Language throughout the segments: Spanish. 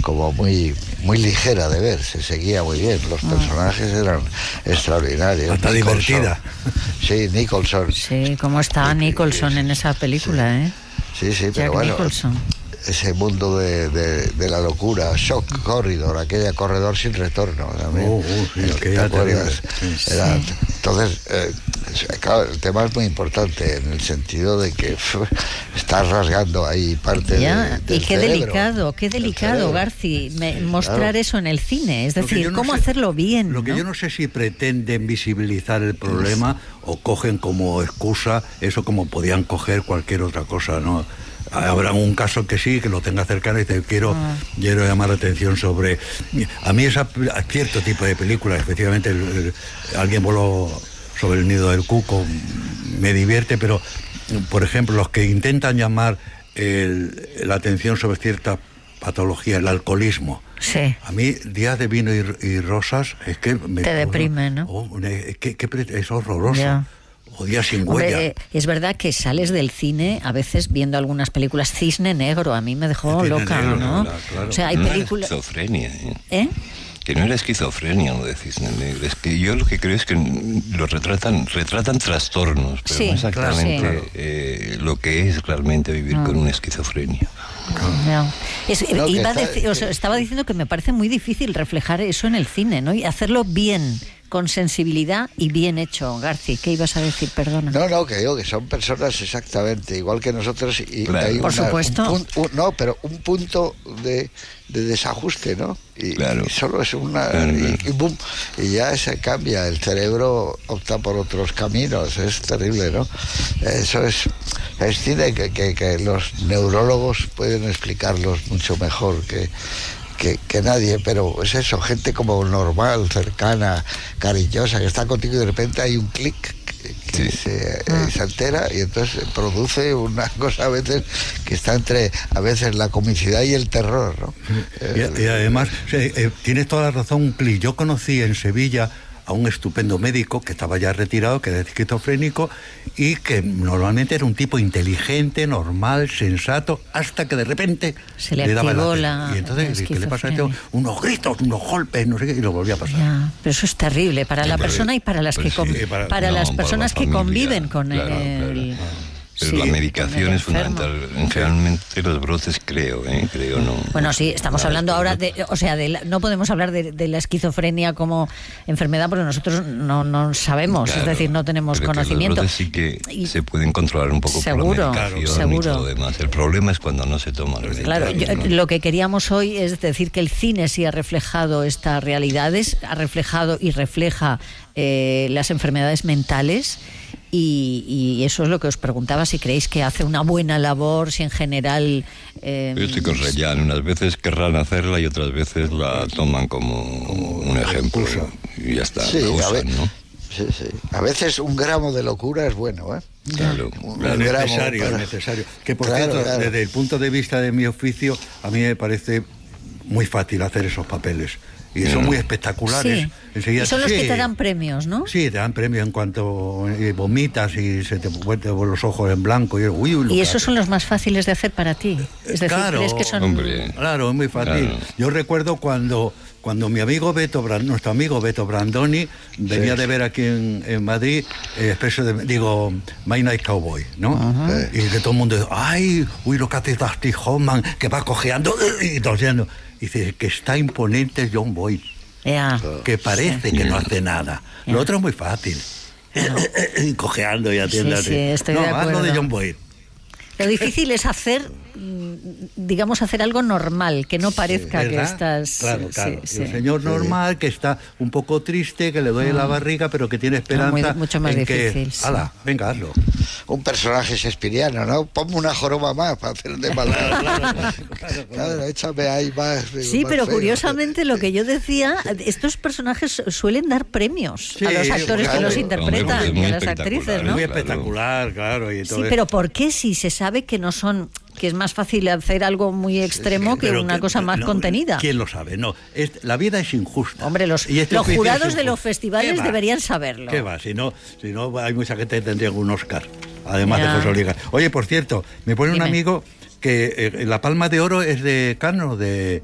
como muy ligera de ver, se seguía muy bien, los personajes eran extraordinarios. Hasta divertida. Sí, Nicholson. Sí, cómo está Nicholson en esa película, ¿eh? Sí, pero Jack bueno, Nicholson. ese mundo de la locura, Shock Corridor, aquella corredor sin retorno también. ¿Te acuerdas? Era, entonces, claro, el tema es muy importante en el sentido de que estás rasgando ahí parte del y qué cerebro, delicado, Garci, mostrar eso en el cine, es decir, cómo hacerlo bien. Lo que yo no sé si pretenden visibilizar el problema o cogen como excusa eso, como podían coger cualquier otra cosa, ¿no? Habrá un caso que sí, que lo tenga cercano y te quiero llamar la atención sobre... A mí cierto tipo de películas, efectivamente, alguien voló sobre el nido del cuco, me divierte, pero, por ejemplo, los que intentan llamar la atención sobre cierta patología, el alcoholismo. Sí. A mí, Días de vino y rosas, es que... Te deprime, ¿no? Es horroroso. Ya. O Días sin huella. Hombre, es verdad que sales del cine a veces viendo algunas películas. Cisne Negro, a mí me dejó loca, Negro, ¿no? Claro. O sea, hay películas... Esquizofrenia, ¿Eh? Que no era esquizofrenia lo de Cisne Negro, es que yo lo que creo es que lo retratan trastornos, pero sí, no exactamente lo que es realmente vivir con una esquizofrenia. No. Estaba diciendo que me parece muy difícil reflejar eso en el cine, ¿no? Y hacerlo bien, con sensibilidad y bien hecho. Garci, ¿qué ibas a decir? Perdona. No, que digo que son personas exactamente igual que nosotros y claro. hay por supuesto. pero un punto de desajuste, ¿no? Y solo es y boom, y ya se cambia, el cerebro opta por otros caminos, es terrible, ¿no? Eso es cine que los neurólogos pueden explicarlos mucho mejor que nadie, pero es eso, gente como normal, cercana, cariñosa, que está contigo y de repente hay un clic que se altera y entonces produce una cosa a veces que está entre a veces la comicidad y el terror, ¿no? Y además tienes toda la razón, un clic. Yo conocí en Sevilla a un estupendo médico que estaba ya retirado, que era esquizofrénico y que normalmente era un tipo inteligente, normal, sensato, hasta que de repente se le activó y entonces, ¿qué le pasa a este? Unos gritos, unos golpes, no sé qué, y lo volvió a pasar. Ya, pero eso es terrible para la persona y para las para las personas que conviven con él. Pero la medicación es fundamental. Generalmente los brotes creo no. Bueno, sí, estamos hablando ahora no podemos hablar de la esquizofrenia como enfermedad porque nosotros no sabemos, es decir, no tenemos conocimiento. Los brotes sí que se pueden controlar un poco por la medicación y todo lo demás. El problema es cuando no se toman medicación. Claro, lo que queríamos hoy es decir que el cine sí ha reflejado estas realidades, ha reflejado y refleja las enfermedades mentales. Y eso es lo que os preguntaba, si creéis que hace una buena labor, si en general... Yo estoy con Reyán, unas veces querrán hacerla y otras veces la toman como un ejemplo y ya está, la usan, ¿no? Sí. A veces un gramo de locura es bueno, ¿eh? Claro. Es necesario. Que por cierto, desde el punto de vista de mi oficio, a mí me parece muy fácil hacer esos papeles. Y son muy espectaculares. Sí. Y son los que te dan premios, ¿no? Sí, te dan premios en cuanto vomitas y se te vuelven los ojos en blanco. Y esos son los más fáciles de hacer para ti. Es decir, ¿crees que son...? Claro, es muy fácil. Claro. Yo recuerdo cuando mi amigo nuestro amigo Beto Brandoni venía de ver aquí en Madrid My Night Cowboy, ¿no? Y de todo el mundo, lo que hace Dusty Hoffman, que va cojeando y tosiendo. Dice que está imponente John Boyd, que parece que no hace nada. Lo otro es muy fácil. Cojeando y atiéndate. Sí, estoy de acuerdo. Haz lo de John Boyd. Lo difícil es hacer algo normal, que no parezca que estás... Claro. El señor normal, que está un poco triste, que le duele la barriga, pero que tiene esperanza. Mucho más difícil. Venga, hazlo. Un personaje shakespeariano, ¿no? Ponme una joroba más para hacer de maldad. Claro, échame ahí más. Sí, pero curiosamente lo que yo decía, estos personajes suelen dar premios a los actores que los interpretan y a las actrices, ¿no? Muy espectacular, claro. Y todo sí, pero ¿por qué si se sabe que no son... que es más fácil hacer algo muy extremo que una cosa más contenida? ¿Quién lo sabe? No, la vida es injusta. Hombre, los jurados de los festivales deberían saberlo. ¿Qué va? Si no hay mucha gente que tendría un Oscar, además de José Oliga. Oye, por cierto, me pone un amigo que la Palma de Oro es de Cannes o de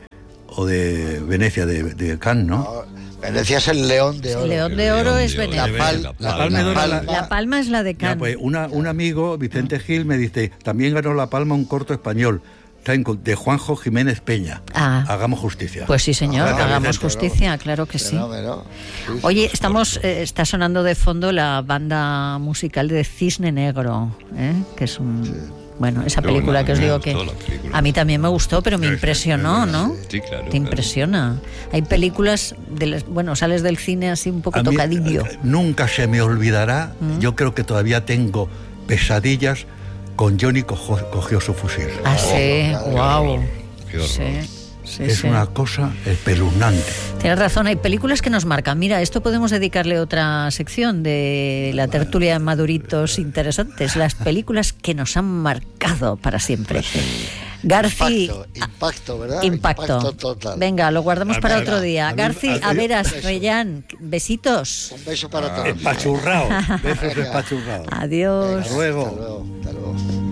o de Venecia, de Cannes, ¿no? Venecia es el León de Oro. El León de Oro es Venecia. La Palma es la de Cannes. Pues un amigo, Vicente Gil, me dice, también ganó la Palma un corto español, de Juanjo Jiménez Peña. Hagamos justicia. Pues sí, señor, hagamos justicia, claro que sí. Oye, está sonando de fondo la banda musical de Cisne Negro, que es un... Sí. Bueno, esa película que os digo que a mí también me gustó, pero me impresionó, ¿no? Sí, claro. Te impresiona. Hay películas, sales del cine así un poco tocadillo. Nunca se me olvidará, yo creo que todavía tengo pesadillas con Johnny cogió su fusil. Ah, sí, wow. Es una cosa espeluznante. Tienes razón, hay películas que nos marcan. Mira, esto podemos dedicarle otra sección de la tertulia de Maduritos interesantes, las películas que nos han marcado para siempre. Garci, impacto, ¿verdad? Impacto total. Venga, lo guardamos para otro día. Garci, Averas, Reyán, besitos. Un beso para todos. Espachurrado. Besos espachurrados. Adiós. Hasta luego. Hasta luego.